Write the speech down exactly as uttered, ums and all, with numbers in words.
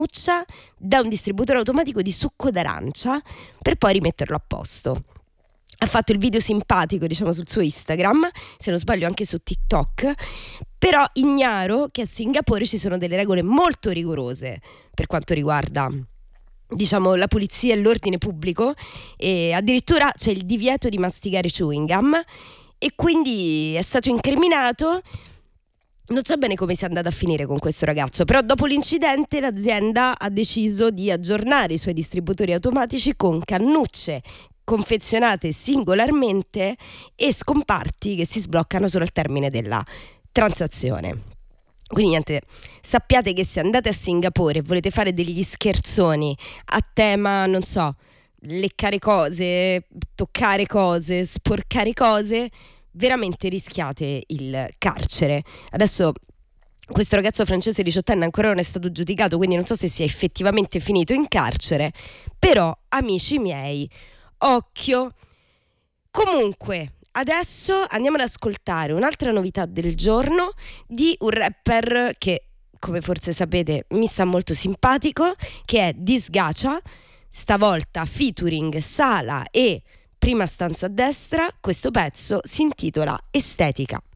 da un distributore automatico di succo d'arancia per poi rimetterlo a posto. Ha fatto il video simpatico, diciamo, sul suo Instagram, se non sbaglio anche su TikTok, però ignaro che a Singapore ci sono delle regole molto rigorose per quanto riguarda, diciamo, la pulizia e l'ordine pubblico, e addirittura c'è il divieto di masticare chewing gum, e quindi è stato incriminato. Non so bene come sia andata a finire con questo ragazzo, però dopo l'incidente l'azienda ha deciso di aggiornare i suoi distributori automatici con cannucce confezionate singolarmente e scomparti che si sbloccano solo al termine della transazione. Quindi niente, sappiate che se andate a Singapore e volete fare degli scherzoni a tema, non so, leccare cose, toccare cose, sporcare cose, veramente rischiate il carcere. Adesso questo ragazzo francese diciottenne ancora non è stato giudicato, quindi non so se sia effettivamente finito in carcere, però amici miei, occhio. Comunque, adesso andiamo ad ascoltare un'altra novità del giorno di un rapper che, come forse sapete, mi sta molto simpatico, che è Disgacia, stavolta featuring Sala e Prima stanza a destra. Questo pezzo si intitola Estetica.